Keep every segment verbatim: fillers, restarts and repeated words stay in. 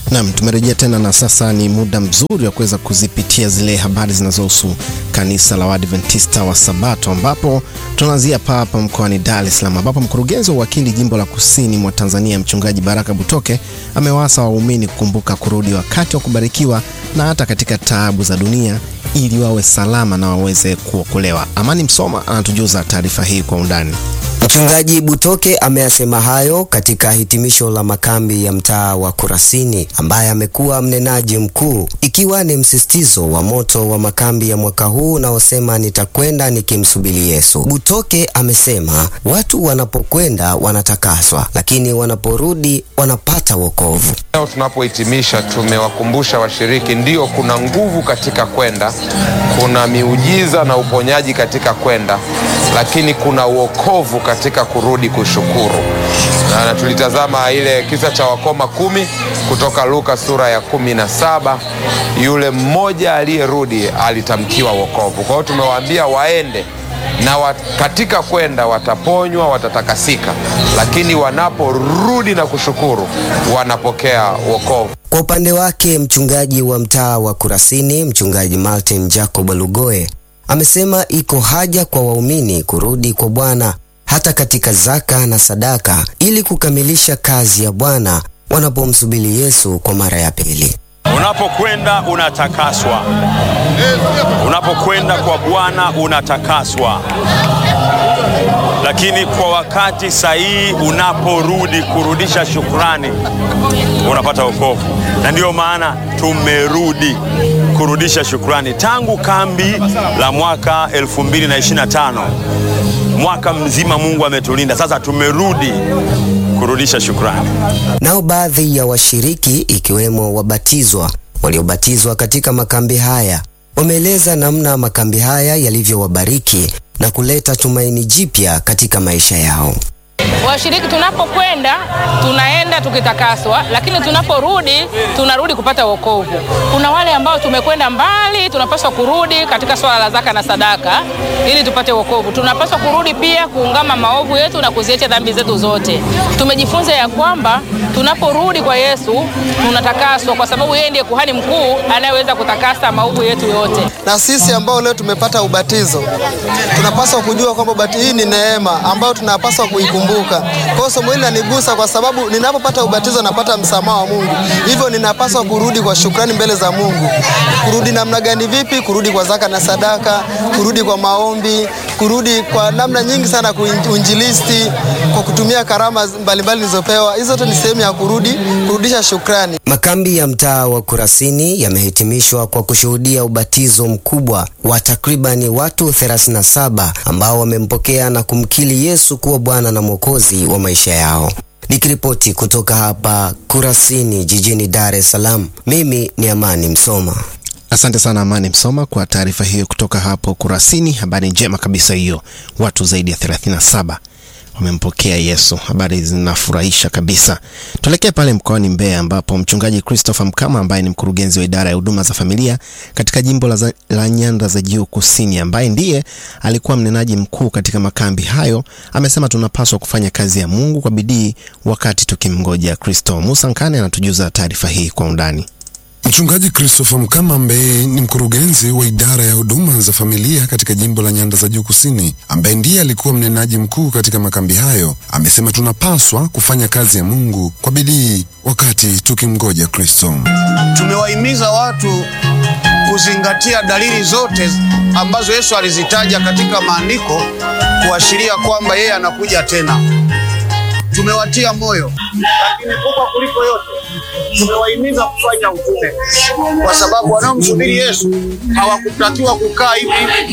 Naam, tumerejea tena na sasa ni muda mzuri wa kuweza kuzipitia zile habari zinazohusu kanisa la Waadventista wa Sabato, ambapo tunaanzia hapa mkoani Dar es Salaam, ambapo mkurugenzi wa wakili jimbo la Kusini mwa Tanzania Mchungaji Baraka Butoke amewaasa waumini kukumbuka kurudi wakati wa kubarikiwa na hata katika taabu za dunia ili wawe salama na waweze kuokolewa. Amani Msoma anatujuza taarifa hii kwa undani. Mchungaji Butoke ameyasema hayo katika hitimisho la makambi ya mtaa wa Kurasini, ambaye amekuwa mnenaji mkuu, ikiwa ni msisitizo wa moto wa makambi ya mwaka huu unaosema nitakwenda nikimsubiri Yesu. Butoke amesema watu wanapokwenda wanatakaswa, lakini wanaporudi wanapata wokovu. Leo tunapohitimisha tumewakumbusha washiriki ndio kuna nguvu katika kwenda, kuna miujiza na uponyaji katika kwenda, lakini kuna wokovu katika kurudi kushukuru. Na, na tulitazama ile kisa cha wakoma kumi kutoka Luka sura ya kumi na saba. Yule mmoja aliyerudi alitamkiwa wokovu. Kwa hiyo tumewaambia waende na wat, katika kwenda wataponywa, watatakasika, lakini wanaporudi na kushukuru wanapokea wokovu. Kwa upande wake mchungaji wa mtaa wa Kurasini Mchungaji Martin Jacob Lugoe amesema iko haja kwa waumini kurudi kwa Bwana hata katika zaka na sadaka ili kukamilisha kazi ya Bwana wanapomsubiri Yesu kwa mara ya pili. Unapokwenda unatakaswa. Unapokwenda kwa Bwana unatakaswa. Lakini kwa wakati sahihi unaporudi kurudisha shukrani unapata wokovu. Na ndio maana tumerudi kurudisha shukrani tangu kambi la mwaka elfu mbili na ishirini na tano. Mwaka mzima Mungu ametulinda. Sasa tumerudi kurudisha shukrani. Nao baadhi ya washiriki ikiwemo wabatizwa waliobatizwa katika makambi haya wameeleza namna makambi haya yalivyowabariki na kuleta tumaini jipya katika maisha yao. Washiriki tunapokwenda tunaenda tukitakaswa, lakini tunaporudi tunarudi kupata wokovu. Kuna wale ambao tumekwenda mbali, tunapaswa kurudi katika swala la zaka na sadaka ili tupate wokovu. Tunapaswa kurudi pia kuungama maovu yetu na kuziacha dhambi zetu zote. Tumejifunza ya kwamba tunaporudi kwa Yesu tunatakaswa, kwa sababu yeye ndiye kuhani mkuu anayeweza kutakasa maovu yetu yote. Na sisi ambao leo tumepata ubatizo tunapaswa kujua kwamba ubatizo hii ni neema ambayo tunapaswa kuikumbuka. Kwa hiyo somo hili linanigusa kwa sababu ninapopata ubatizo napata msamaha wa Mungu. Hivyo ninapaswa kurudi kwa shukrani mbele za Mungu. Kurudi namna gani vipi? Kurudi kwa zaka na sadaka, kurudi kwa maombi, kurudi kwa namna nyingi sana, kuinjilisti, kwa kutumia karama mbalimbali nilizopewa. Hizo zote ni sehemu ya kurudi, kurudisha shukrani. Makambi ya mtaa wa Kurasini yamehitimishwa kwa kushuhudia ubatizo mkubwa wa takribani watu thelathini na saba ambao wamempokea na kumkiri Yesu kuwa Bwana na Mwokozi wa maisha yao. Nikiripoti kutoka hapa Kurasini jijini Dar es Salaam, mimi ni Amani Msoma. Asante sana Amani Msoma kwa taarifa hiyo kutoka hapo Kurasini. Habari njema kabisa hiyo. Watu zaidi ya thelathini na saba wamempokea Yesu. Habari zinafurahisha kabisa. Tuelekee pale mkoani Mbeya, ambapo mchungaji Christopher Mkama ambaye ni mkurugenzi wa idara ya huduma za familia katika jimbo la, la Nyanda za Juu Kusini, ambaye ndiye alikuwa mnenaji mkuu katika makambi hayo, amesema tunapaswa kufanya kazi ya Mungu kwa bidii wakati tukimngoja Kristo. Musa Nkane anatujuza taarifa hii kwa undani. Mchungaji Christopher Mkama ambaye ni mkurugenzi wa idara ya huduma za familia katika jimbo la Nyanda za Juu Kusini, ambaye ndiye alikuwa mnenaji mkuu katika makambi hayo, amesema tunapaswa kufanya kazi ya Mungu kwa bidii wakati tukimngoja Kristo. Tumewahimiza watu kuzingatia dalili zote ambazo Yesu alizitaja katika maandiko kuashiria kwamba yeye anakuja tena. Tumewatia moyo, lakini kubwa kuliko yote tumewahimiza kufanya utume, kwa sababu wanaomsubiri Yesu hawakutakiwa kukaa hivi.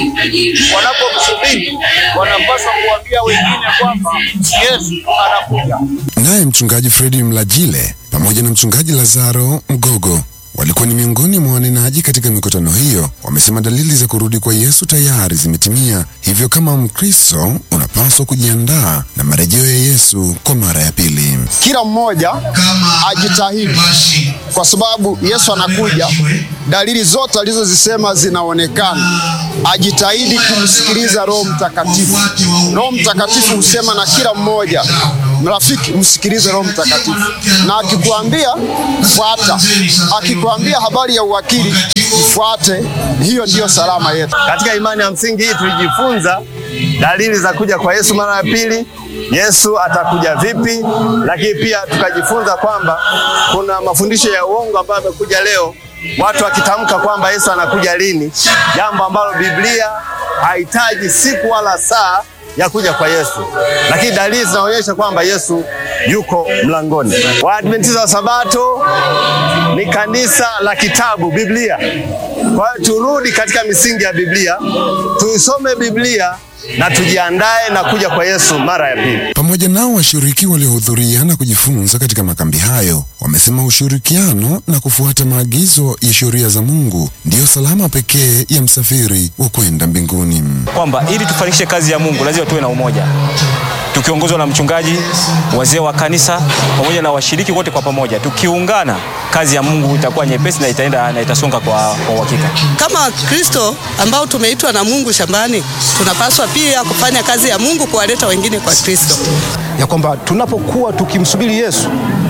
Wanapomsubiri wanapaswa kuambia wengine kwamba Yesu anakuja. Naye mchungaji Fredi Mlajile pamoja na mchungaji Lazaro Mgogo walikuwa ni miongoni mwa wanenaji katika mikutano hiyo. Wamesema dalili za kurudi kwa Yesu tayari zimetimia, hivyo kama Mkristo unapaswa kujiandaa na marejeo ya Yesu kwa mara ya pili. Kila mmoja ajitahidi, kwa sababu Yesu anakuja. Dalili zote alizozisema zinaonekana. Ajitahidi kumsikiliza Roho Mtakatifu. Roho Mtakatifu husema na kila mmoja Mrafiki, msikilize Roho Mtakatifu, na akikwambia fuata, akikwambia habari ya uwakili fuate. Hiyo ndiyo salama yetu. Katika imani ya msingi hii tulijifunza dalili za kuja kwa Yesu mara ya pili, Yesu atakuja vipi, lakini pia tukajifunza kwamba kuna mafundisho ya uongo ambayo yamekuja leo, watu wakitamka kwamba Yesu anakuja lini, jambo ambalo Biblia haitaji siku wala saa ya kuja kwa Yesu, lakini dalili zinaonyesha kwamba Yesu yuko mlangoni. Waadventista wa Sabato ni kanisa la kitabu Biblia. Kwa hiyo turudi katika misingi ya Biblia, tuisome Biblia na tujiandae na kuja kwa Yesu mara ya pili. Pamoja nao washiriki waliohudhuria na kujifunza katika makambi hayo wamesema ushirikiano na kufuata maagizo ya sheria za Mungu ndiyo salama pekee ya msafiri wa kwenda mbinguni. Kwamba ili tufanikishe kazi ya Mungu lazima tuwe na umoja, tukiongozwa na mchungaji, wazee wa kanisa pamoja na washiriki wote kwa pamoja. Tukiungana, kazi ya Mungu itakuwa nyepesi na itaenda na itasonga kwa kwa uhakika. Kama Kristo ambao tumeitwa na Mungu shambani, tunapaswa pia kufanya kazi ya Mungu, kuwaleta wengine kwa Kristo. Ya kwamba tunapokuwa tukimsubiri Yesu,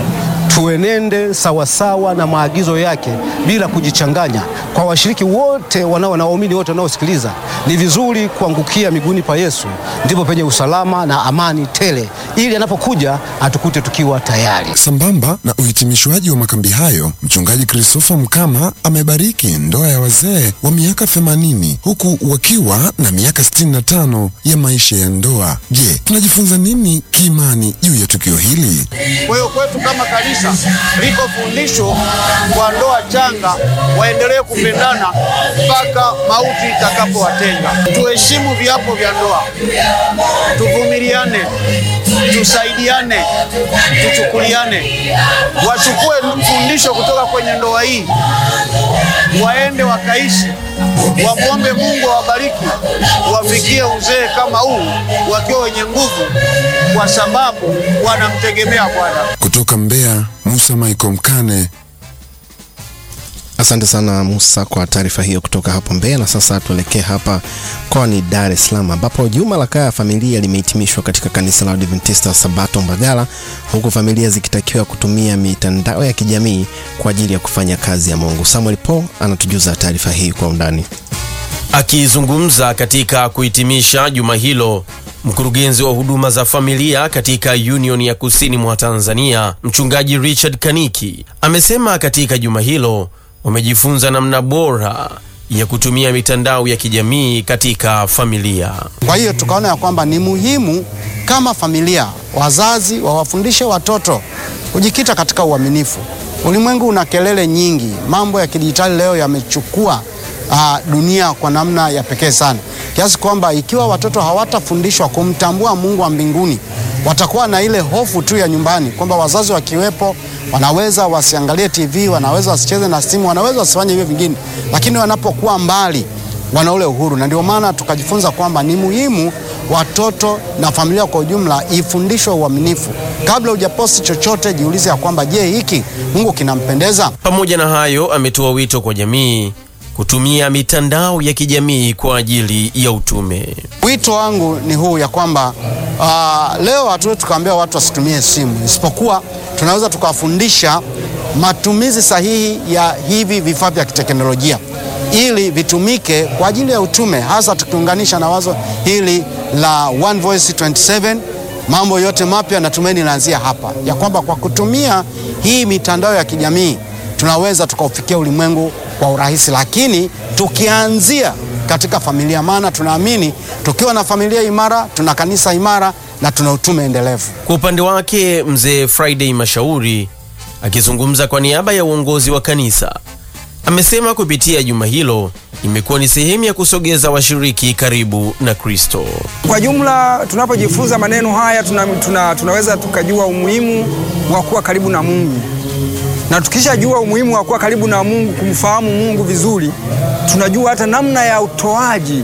tuenende sawasawa na maagizo yake bila kujichanganya. Kwa washiriki wote wanao na waumini wote wanaosikiliza, ni vizuri kuangukia miguuni pa Yesu, ndipo penye usalama na amani tele, ili anapokuja atukute tukiwa tayari. Sambamba na uhitimishwaji wa makambi hayo, mchungaji Christopher Mkama amebariki ndoa ya wazee wa miaka themanini huku wakiwa na miaka sitini na tano ya maisha ya ndoa. Je, tunajifunza nini kiimani juu ya tukio hili? Kwa hiyo kwetu kama kanisa liko fundisho kwa ndoa changa waendelee kupendana mpaka mauti itakapowatenga. Tuheshimu viapo vya ndoa, tuvumiliane, tusaidiane, tuchukuliane. Wachukue fundisho kutoka kwenye ndoa hii, waende wakaishi, wamwombe Mungu awabariki, wafikie uzee kama huu wakiwa wenye nguvu, kwa sababu wanamtegemea Bwana. Kutoka Mbeya, Musa Michael Mkane. Asante sana Musa kwa taarifa hiyo kutoka hapo Mbeya. Na sasa tuelekee hapa mkoani Dar es Salaam, ambapo juma la kaya familia limehitimishwa katika kanisa la Adventista Sabato Mbagala, huku familia zikitakiwa kutumia mitandao ya kijamii kwa ajili ya kufanya kazi ya Mungu. Samuel Paul anatujuza taarifa hii kwa undani. Akizungumza katika kuhitimisha juma hilo, mkurugenzi wa huduma za familia katika Union ya Kusini mwa Tanzania, mchungaji Richard Kaniki, amesema katika juma hilo wamejifunza namna bora ya kutumia mitandao ya kijamii katika familia. Kwa hiyo tukaona ya kwamba ni muhimu kama familia, wazazi wawafundishe watoto kujikita katika uaminifu. Ulimwengu una kelele nyingi, mambo ya kidijitali leo yamechukua uh, dunia kwa namna ya pekee sana, kiasi kwamba ikiwa watoto hawatafundishwa kumtambua Mungu wa mbinguni, watakuwa na ile hofu tu ya nyumbani kwamba wazazi wakiwepo wanaweza wasiangalie T V, wanaweza wasicheze na simu, wanaweza wasifanye hivyo vingine, lakini wanapokuwa mbali wana ule uhuru. Na ndio maana tukajifunza kwamba ni muhimu watoto na familia kwa ujumla ifundishwe uaminifu. Kabla hujaposti chochote, jiulize ya kwamba je, hiki Mungu kinampendeza? Pamoja na hayo, ametoa wito kwa jamii kutumia mitandao ya kijamii kwa ajili ya utume. Wito wangu ni huu ya kwamba uh, leo hatuwezi tukaambia watu wasitumie simu, isipokuwa tunaweza tukawafundisha matumizi sahihi ya hivi vifaa vya kiteknolojia ili vitumike kwa ajili ya utume, hasa tukiunganisha na wazo hili la One Voice twenty-seven. Mambo yote mapya natumaini naanzia hapa, ya kwamba kwa kutumia hii mitandao ya kijamii tunaweza tukaufikia ulimwengu kwa urahisi, lakini tukianzia katika familia, maana tunaamini tukiwa na familia imara tuna kanisa imara na tuna utume endelevu. Kwa upande wake, mzee Friday Mashauri akizungumza kwa niaba ya uongozi wa kanisa, amesema kupitia juma hilo imekuwa ni sehemu ya kusogeza washiriki karibu na Kristo. Kwa jumla, tunapojifunza maneno haya tuna, tuna, tunaweza tukajua umuhimu wa kuwa karibu na Mungu. Na tukishajua umuhimu wa kuwa karibu na Mungu, kumfahamu Mungu vizuri, tunajua hata namna ya utoaji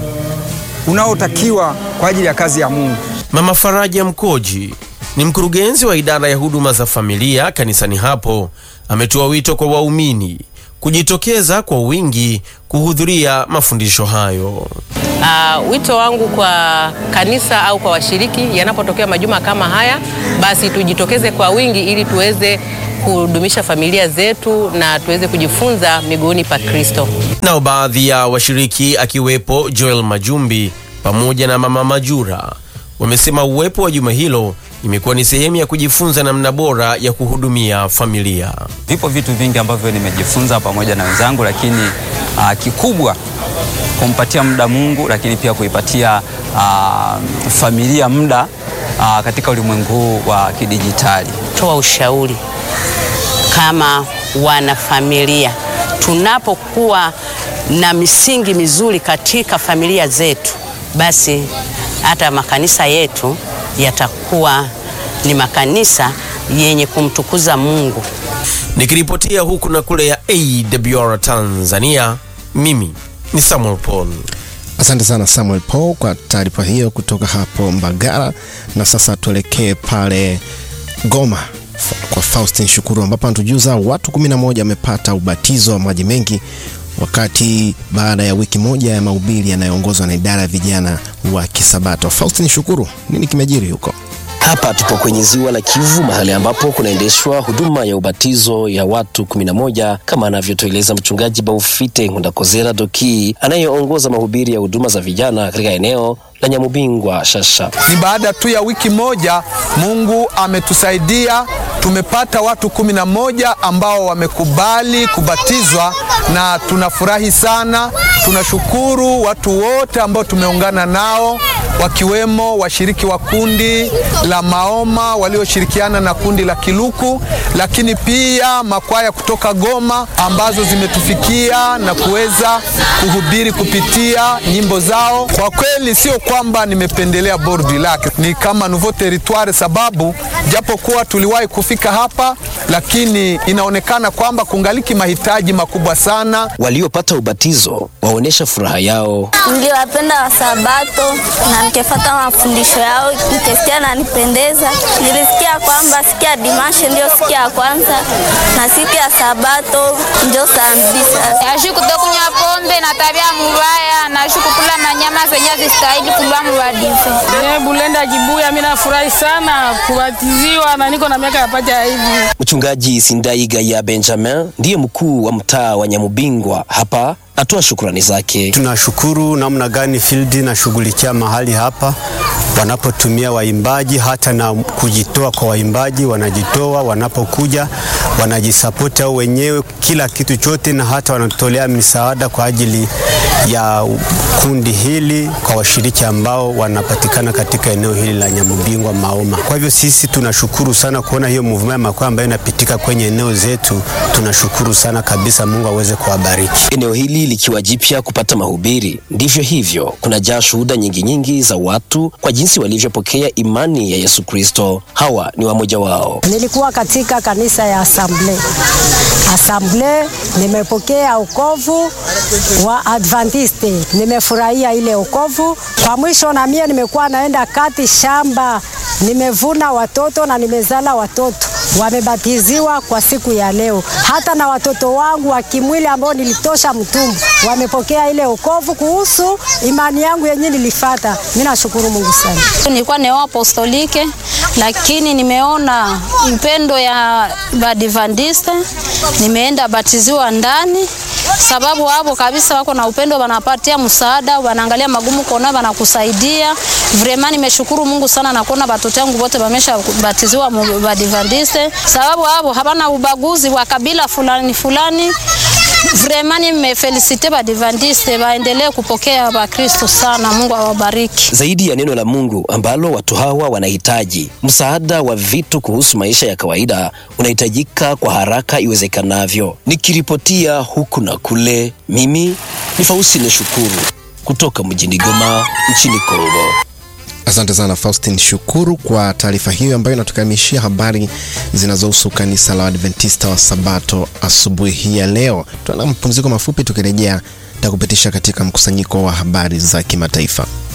unaotakiwa kwa ajili ya kazi ya Mungu. Mama Faraja Mkoji ni mkurugenzi wa idara ya huduma za familia kanisani hapo, ametoa wito kwa waumini kujitokeza kwa wingi kuhudhuria mafundisho hayo. Uh, wito wangu kwa kanisa au kwa washiriki, yanapotokea majuma kama haya, basi tujitokeze kwa wingi ili tuweze kudumisha familia zetu na tuweze kujifunza miguuni pa Kristo. Nao baadhi ya washiriki akiwepo Joel Majumbi pamoja na Mama Majura wamesema uwepo wa juma hilo imekuwa ni sehemu ya kujifunza namna bora ya kuhudumia familia. Vipo vitu vingi ambavyo nimejifunza pamoja na wenzangu, lakini uh, kikubwa kumpatia muda Mungu, lakini pia kuipatia uh, familia muda uh, katika ulimwengu wa kidijitali. Toa ushauri kama wana familia, tunapokuwa na misingi mizuri katika familia zetu, basi hata makanisa yetu yatakuwa ni makanisa yenye kumtukuza Mungu. Nikiripotia huku na kule ya A W R Tanzania, mimi ni Samuel Paul. Asante sana Samuel Paul kwa taarifa hiyo kutoka hapo Mbagala. Na sasa tuelekee pale Goma kwa Faustin Shukuru, ambapo anatujuza watu kumi na moja wamepata ubatizo wa maji mengi wakati baada ya wiki moja ya mahubiri yanayoongozwa na idara ya vijana wa Kisabato. Faustin Shukuru, nini kimejiri huko? Hapa tupo kwenye ziwa la Kivu, mahali ambapo kunaendeshwa huduma ya ubatizo ya watu kumi na moja, kama anavyotueleza mchungaji Baufite Ngundakozera Doki anayeongoza mahubiri ya huduma za vijana katika eneo la Nyamubingwa Shasha. Ni baada tu ya wiki moja Mungu ametusaidia, tumepata watu kumi na moja ambao wamekubali kubatizwa na tunafurahi sana. Tunashukuru watu wote ambao tumeungana nao, wakiwemo washiriki wa kundi la Maoma walioshirikiana na kundi la Kiluku, lakini pia makwaya kutoka Goma ambazo zimetufikia na kuweza kuhubiri kupitia nyimbo zao. Kwa kweli sio kwamba nimependelea bordi lake, ni kama nouveau territoire, sababu japo kuwa tuliwahi kufika hapa, lakini inaonekana kwamba kungaliki mahitaji makubwa sana. Waliopata ubatizo waonesha furaha yao. Niliwapenda wa Sabato na nikifuata mafundisho yao, nikisikia na nipendeza. Nilisikia kwamba siku ya Dimashe ndio siku ya kwanza na siku ya Sabato ndio sambisa. Nashuku kutokunywa pombe na tabia mbaya, nashuku kula manyama zenye zistahili kulwa mbadife. Eh, Bulenda Kibuya, mimi nafurahi sana kubatiziwa na niko na miaka yapata hivi. Mchungaji Sindaiga ya Benjamin ndiye mkuu wa mtaa wa Nyamubingwa hapa, atoa shukrani zake. Tunashukuru namna gani field na shughulikia mahali hapa, wanapotumia waimbaji, hata na kujitoa kwa waimbaji, wanajitoa wanapokuja, wanajisupport au wenyewe kila kitu chote, na hata wanatolea misaada kwa ajili ya kundi hili kwa washiriki ambao wanapatikana katika eneo hili la Nyamubingwa Maoma. Kwa hivyo sisi tunashukuru sana kuona hiyo movement ya makwaya ambayo inapitika kwenye eneo zetu. Tunashukuru sana kabisa, Mungu aweze kuwabariki. Eneo hili likiwa jipya kupata mahubiri, ndivyo hivyo kunajaa shuhuda nyingi nyingi za watu kwa jinsi walivyopokea imani ya Yesu Kristo. Hawa ni wamoja wao. Nilikuwa katika kanisa ya Assemble. Assemble nimepokea wokovu wa Adventiste. Nimefurahia ile wokovu. Kwa mwisho na mimi nimekuwa naenda kati shamba, nimevuna watoto na nimezala watoto wamebatiziwa kwa siku ya leo. Hata na watoto wangu wa kimwili ambao nilitosha mtumbu wamepokea ile wokovu kuhusu imani yangu yenyewe nilifuata. Mimi nashukuru Mungu sana. Nilikuwa neo apostolike, lakini nimeona upendo ya Adventiste, nimeenda batiziwa ndani, sababu hapo kabisa wako na upendo, wanapatia msaada, wanaangalia magumu kuona wanakusaidia. Vraiment nimeshukuru Mungu sana na kuona watoto wangu wote wamesha batiziwa Adventiste, sababu hapo hapana ubaguzi wa kabila fulani fulani. Vraiment nimefelicite Adventiste, waendelee kupokea wa Kristo sana. Mungu awabariki. Zaidi ya neno la Mungu ambalo watu hawa wanahitaji, msaada wa vitu kuhusu maisha ya kawaida unahitajika kwa haraka iwezekanavyo. Nikiripotia huku na kule, mimi ni Faustin Shukuru kutoka mjini Goma nchini Kongo. Asante sana Faustin Shukuru kwa taarifa hiyo ambayo inatukamilishia habari zinazohusu kanisa la Adventista wa Sabato asubuhi hii ya leo. Tuna mapumziko mafupi, tukirejea nitakupitisha katika mkusanyiko wa habari za kimataifa.